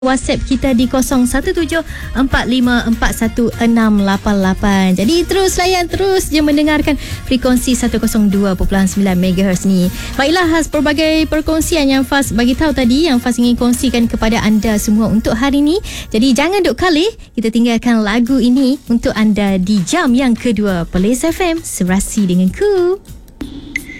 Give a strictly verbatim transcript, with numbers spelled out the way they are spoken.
WhatsApp kita di kosong satu tujuh empat lima empat satu enam lapan lapan. Jadi terus layan, terus je mendengarkan frekuensi seratus dua perpuluhan sembilan megahertz ni. Baiklah, khas pelbagai perkongsian yang Faz bagi tahu tadi, yang Faz ingin kongsikan kepada anda semua untuk hari ni. Jadi jangan duk kalih, kita tinggalkan lagu ini untuk anda di jam yang kedua. Perlis F M, serasi dengan ku.